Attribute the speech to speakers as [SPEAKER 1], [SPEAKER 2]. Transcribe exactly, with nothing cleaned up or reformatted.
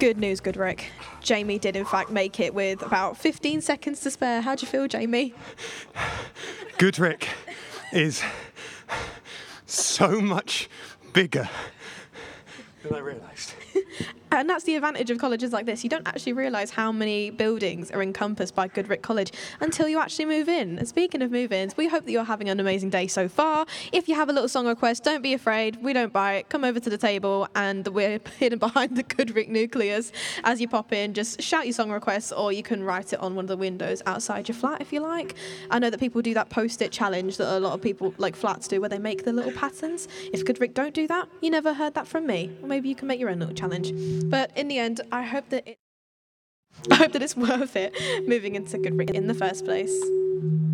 [SPEAKER 1] Good news, Goodrick. Jamie did in fact make it with about fifteen seconds to spare. How do you feel, Jamie?
[SPEAKER 2] Goodrick is so much bigger than I realised.
[SPEAKER 1] And that's the advantage of colleges like this. You don't actually realise how many buildings are encompassed by Goodrick College until you actually move in. And speaking of move-ins, we hope that you're having an amazing day so far. If you have a little song request, don't be afraid. We don't buy it. Come over to the table and we're hidden behind the Goodrick nucleus. As you pop in, just shout your song requests, or you can write it on one of the windows outside your flat if you like. I know that people do that post-it challenge that a lot of people, like flats, do, where they make the little patterns. If Goodrick don't do that, you never heard that from me. Or maybe you can make your own little challenge. But in the end, I hope that it, I hope that it's worth it moving into Goodrick in the first place.